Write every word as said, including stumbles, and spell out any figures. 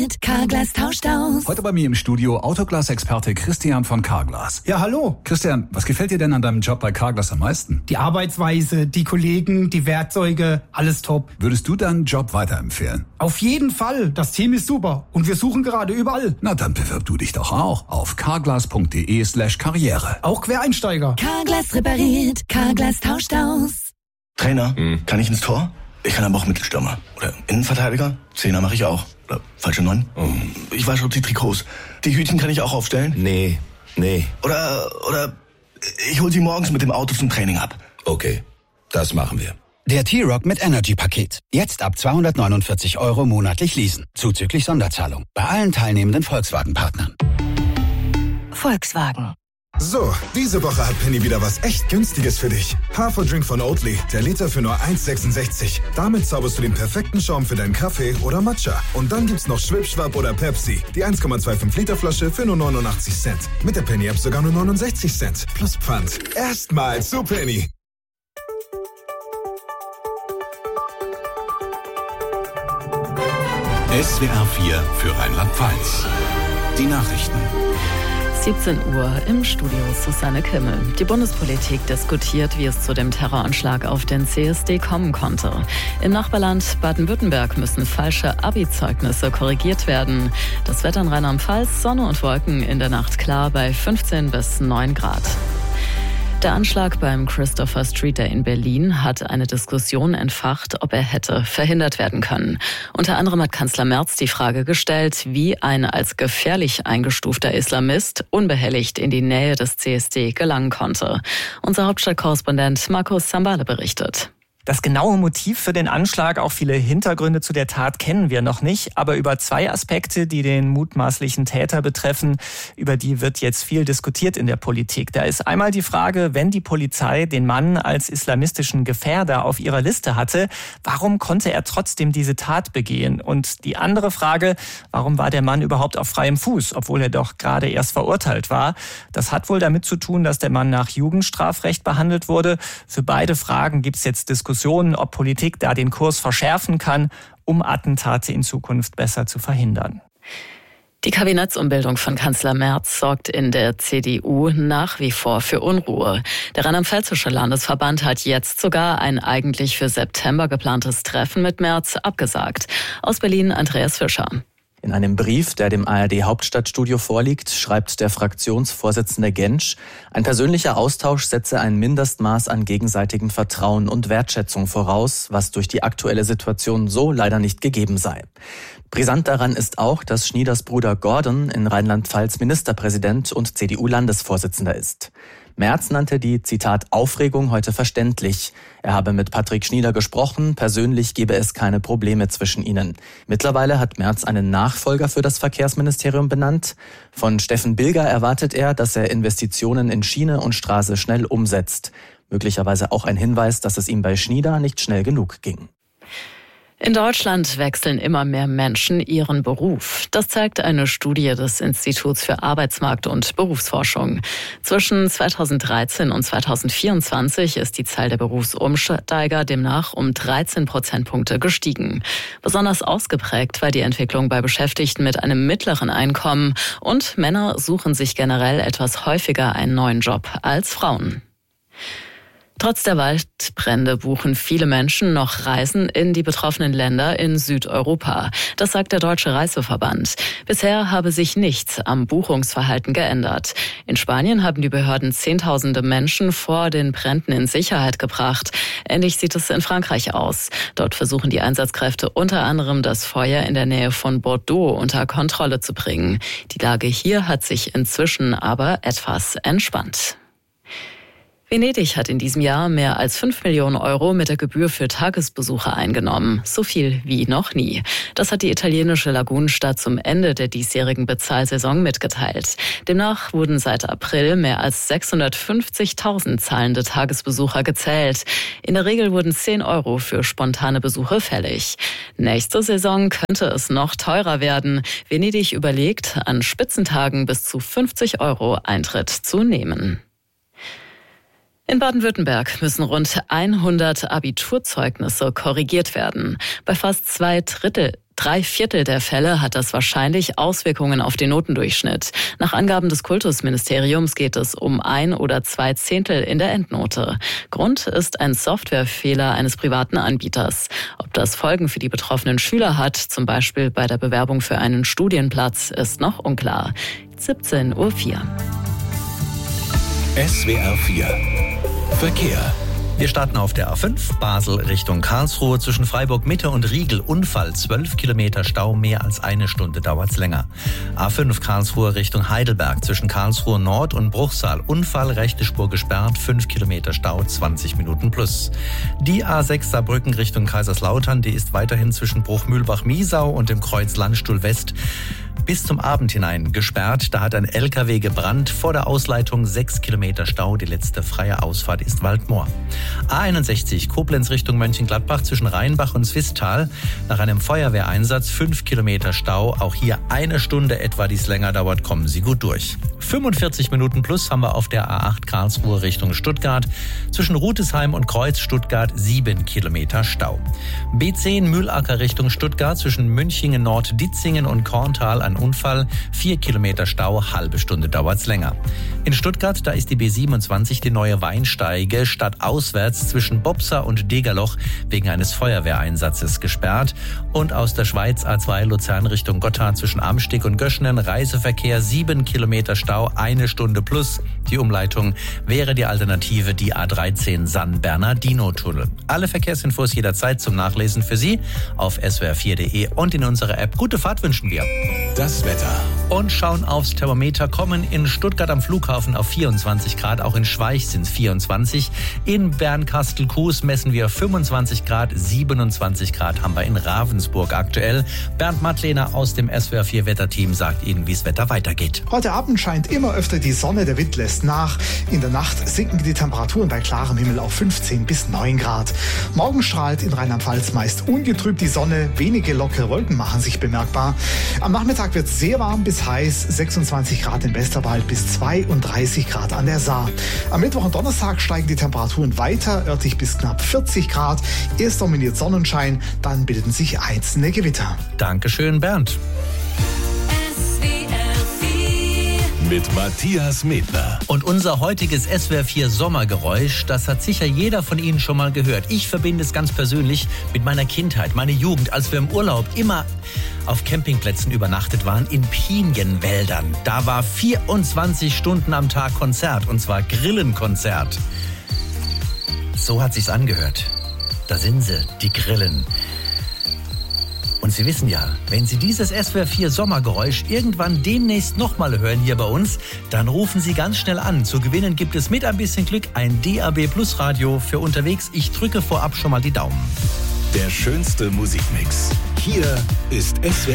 Carglass tauscht aus. Heute bei mir im Studio Autoglas-Experte Christian von Carglass. Ja, hallo. Christian, was gefällt dir denn an deinem Job bei Carglass am meisten? Die Arbeitsweise, die Kollegen, die Werkzeuge, alles top. Würdest du deinen Job weiterempfehlen? Auf jeden Fall. Das Team ist super und wir suchen gerade überall. Na, dann bewirb du dich doch auch auf carglass.de slash karriere. Auch Quereinsteiger. Carglass repariert, Carglass tauscht aus. Trainer, hm. kann ich ins Tor? Ich kann aber auch Mittelstürmer. Oder Innenverteidiger? Zehner mache ich auch. Oder falsche Neun? Oh. Ich wasche die Trikots. Die Hütchen kann ich auch aufstellen? Nee, nee. Oder, oder ich hol sie morgens mit dem Auto zum Training ab. Okay, das machen wir. Der T-Rock mit Energy-Paket. Jetzt ab zweihundertneunundvierzig Euro monatlich leasen. Zuzüglich Sonderzahlung. Bei allen teilnehmenden Volkswagen-Partnern. Volkswagen. So, diese Woche hat Penny wieder was echt Günstiges für dich. Haferdrink von Oatly, der Liter für nur eins Komma sechsundsechzig. Damit zauberst du den perfekten Schaum für deinen Kaffee oder Matcha. Und dann gibt's noch Schwipschwapp oder Pepsi, die eins Komma fünfundzwanzig Liter Flasche für nur neunundachtzig Cent. Mit der Penny-App sogar nur neunundsechzig Cent. Plus Pfand. Erstmal zu Penny. S W R vier für Rheinland-Pfalz. Die Nachrichten. siebzehn Uhr im Studio Susanne Kimmel. Die Bundespolitik diskutiert, wie es zu dem Terroranschlag auf den C S D kommen konnte. Im Nachbarland Baden-Württemberg müssen falsche Abi-Zeugnisse korrigiert werden. Das Wetter in Rheinland-Pfalz, Sonne und Wolken, in der Nacht klar bei fünfzehn bis neun Grad. Der Anschlag beim Christopher Street Day in Berlin hat eine Diskussion entfacht, ob er hätte verhindert werden können. Unter anderem hat Kanzler Merz die Frage gestellt, wie ein als gefährlich eingestufter Islamist unbehelligt in die Nähe des C S D gelangen konnte. Unser Hauptstadtkorrespondent Markus Zambale berichtet. Das genaue Motiv für den Anschlag, auch viele Hintergründe zu der Tat kennen wir noch nicht. Aber über zwei Aspekte, die den mutmaßlichen Täter betreffen, über die wird jetzt viel diskutiert in der Politik. Da ist einmal die Frage, wenn die Polizei den Mann als islamistischen Gefährder auf ihrer Liste hatte, warum konnte er trotzdem diese Tat begehen? Und die andere Frage, warum war der Mann überhaupt auf freiem Fuß, obwohl er doch gerade erst verurteilt war? Das hat wohl damit zu tun, dass der Mann nach Jugendstrafrecht behandelt wurde. Für beide Fragen gibt es jetzt Diskussionen. Diskussionen, ob Politik da den Kurs verschärfen kann, um Attentate in Zukunft besser zu verhindern. Die Kabinettsumbildung von Kanzler Merz sorgt in der C D U nach wie vor für Unruhe. Der Rheinland-Pfälzische Landesverband hat jetzt sogar ein eigentlich für September geplantes Treffen mit Merz abgesagt. Aus Berlin Andreas Fischer. In einem Brief, der dem A R D-Hauptstadtstudio vorliegt, schreibt der Fraktionsvorsitzende Gentsch, ein persönlicher Austausch setze ein Mindestmaß an gegenseitigem Vertrauen und Wertschätzung voraus, was durch die aktuelle Situation so leider nicht gegeben sei. Brisant daran ist auch, dass Schnieders Bruder Gordon in Rheinland-Pfalz Ministerpräsident und C D U-Landesvorsitzender ist. Merz nannte die, Zitat, Aufregung heute verständlich. Er habe mit Patrick Schnieder gesprochen, persönlich gebe es keine Probleme zwischen ihnen. Mittlerweile hat Merz einen Nachfolger für das Verkehrsministerium benannt. Von Steffen Bilger erwartet er, dass er Investitionen in Schiene und Straße schnell umsetzt. Möglicherweise auch ein Hinweis, dass es ihm bei Schnieder nicht schnell genug ging. In Deutschland wechseln immer mehr Menschen ihren Beruf. Das zeigt eine Studie des Instituts für Arbeitsmarkt- und Berufsforschung. Zwischen zweitausenddreizehn und zweitausendvierundzwanzig ist die Zahl der Berufsumsteiger demnach um dreizehn Prozentpunkte gestiegen. Besonders ausgeprägt war die Entwicklung bei Beschäftigten mit einem mittleren Einkommen und Männer suchen sich generell etwas häufiger einen neuen Job als Frauen. Trotz der Waldbrände buchen viele Menschen noch Reisen in die betroffenen Länder in Südeuropa. Das sagt der Deutsche Reiseverband. Bisher habe sich nichts am Buchungsverhalten geändert. In Spanien haben die Behörden Zehntausende Menschen vor den Bränden in Sicherheit gebracht. Ähnlich sieht es in Frankreich aus. Dort versuchen die Einsatzkräfte unter anderem, das Feuer in der Nähe von Bordeaux unter Kontrolle zu bringen. Die Lage hier hat sich inzwischen aber etwas entspannt. Venedig hat in diesem Jahr mehr als fünf Millionen Euro mit der Gebühr für Tagesbesucher eingenommen. So viel wie noch nie. Das hat die italienische Lagunenstadt zum Ende der diesjährigen Bezahlsaison mitgeteilt. Demnach wurden seit April mehr als sechshundertfünfzigtausend zahlende Tagesbesucher gezählt. In der Regel wurden zehn Euro für spontane Besuche fällig. Nächste Saison könnte es noch teurer werden. Venedig überlegt, an Spitzentagen bis zu fünfzig Euro Eintritt zu nehmen. In Baden-Württemberg müssen rund hundert Abiturzeugnisse korrigiert werden. Bei fast zwei Drittel drei Viertel der Fälle hat das wahrscheinlich Auswirkungen auf den Notendurchschnitt. Nach Angaben des Kultusministeriums geht es um ein oder zwei Zehntel in der Endnote. Grund ist ein Softwarefehler eines privaten Anbieters. Ob das Folgen für die betroffenen Schüler hat, zum Beispiel bei der Bewerbung für einen Studienplatz, ist noch unklar. siebzehn Uhr vier. S W R vier Verkehr. Wir starten auf der A fünf, Basel Richtung Karlsruhe, zwischen Freiburg Mitte und Riegel Unfall, zwölf Kilometer Stau, mehr als eine Stunde dauert's länger. A fünf Karlsruhe Richtung Heidelberg, zwischen Karlsruhe Nord und Bruchsal, Unfall, rechte Spur gesperrt, fünf Kilometer Stau, zwanzig Minuten plus. Die A sechs Saarbrücken Richtung Kaiserslautern, die ist weiterhin zwischen Bruchmühlbach-Miesau und dem Kreuz Landstuhl West bis zum Abend hinein gesperrt. Da hat ein L K W gebrannt. Vor der Ausleitung sechs Kilometer Stau. Die letzte freie Ausfahrt ist Waldmoor. A einundsechzig Koblenz Richtung Mönchengladbach zwischen Rheinbach und Swisttal. Nach einem Feuerwehreinsatz fünf Kilometer Stau. Auch hier eine Stunde etwa, die es länger dauert. Kommen Sie gut durch. fünfundvierzig Minuten plus haben wir auf der A acht Karlsruhe Richtung Stuttgart. Zwischen Rutesheim und Kreuz Stuttgart sieben Kilometer Stau. B zehn Mühlacker Richtung Stuttgart zwischen Münchingen Nord, Ditzingen und Korntal ein Unfall. vier Kilometer Stau, halbe Stunde dauert's länger. In Stuttgart, da ist die B siebenundzwanzig, die neue Weinsteige, stadtauswärts zwischen Bobser und Degerloch wegen eines Feuerwehreinsatzes gesperrt. Und aus der Schweiz A zwei Luzern Richtung Gotthard zwischen Amsteg und Göschenen, Reiseverkehr sieben Kilometer Stau, eine Stunde plus. Die Umleitung wäre die Alternative die A dreizehn San-Bernardino-Tunnel. Alle Verkehrsinfos jederzeit zum Nachlesen für Sie auf s w r vier punkt de und in unserer App. Gute Fahrt wünschen wir. Das Wetter. Und schauen aufs Thermometer, kommen in Stuttgart am Flughafen auf vierundzwanzig Grad, auch in Schweich sind es vierundzwanzig. In Bernkastel-Kues messen wir fünfundzwanzig Grad, siebenundzwanzig Grad haben wir in Ravensburg aktuell. Bernd Mattlehner aus dem S W R vier Wetterteam sagt Ihnen, wie das Wetter weitergeht. Heute Abend scheint immer öfter die Sonne, der Wind lässt nach. In der Nacht sinken die Temperaturen bei klarem Himmel auf fünfzehn bis neun Grad. Morgen strahlt in Rheinland-Pfalz meist ungetrübt die Sonne, wenige lockere Wolken machen sich bemerkbar. Am Nachmittag wird es sehr warm bis heiß, sechsundzwanzig Grad im Westerwald bis zweiunddreißig Grad an der Saar. Am Mittwoch und Donnerstag steigen die Temperaturen weiter, örtlich bis knapp vierzig Grad. Erst dominiert Sonnenschein, dann bilden sich einzelne Gewitter. Dankeschön, Bernd. Mit Matthias Medler. Und unser heutiges S W R vier Sommergeräusch, das hat sicher jeder von Ihnen schon mal gehört. Ich verbinde es ganz persönlich mit meiner Kindheit, meiner Jugend, als wir im Urlaub immer auf Campingplätzen übernachtet waren, in Pinienwäldern. Da war vierundzwanzig Stunden am Tag Konzert, und zwar Grillenkonzert. So hat sich's angehört. Da sind sie, die Grillen. Und Sie wissen ja, wenn Sie dieses S W R vier Sommergeräusch irgendwann demnächst nochmal hören hier bei uns, dann rufen Sie ganz schnell an. Zu gewinnen gibt es mit ein bisschen Glück ein D A B Plus Radio für unterwegs. Ich drücke vorab schon mal die Daumen. Der schönste Musikmix. Hier ist S W R